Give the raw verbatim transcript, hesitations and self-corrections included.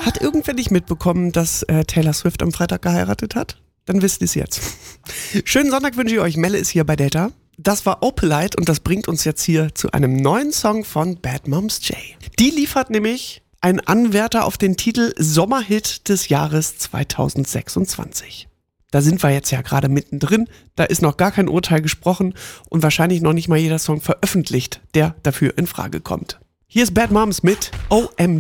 Hat irgendwer nicht mitbekommen, dass äh, Taylor Swift am Freitag geheiratet hat? Dann wisst ihr es jetzt. Schönen Sonntag wünsche ich euch. Melle ist hier bei Data. Das war Opalite und das bringt uns jetzt hier zu einem neuen Song von Bad Moms J. Die liefert nämlich einen Anwärter auf den Titel Sommerhit des Jahres zweitausendsechsundzwanzig. Da sind wir jetzt ja gerade mittendrin, da ist noch gar kein Urteil gesprochen und wahrscheinlich noch nicht mal jeder Song veröffentlicht, der dafür in Frage kommt. Hier ist Bad Moms mit O M G.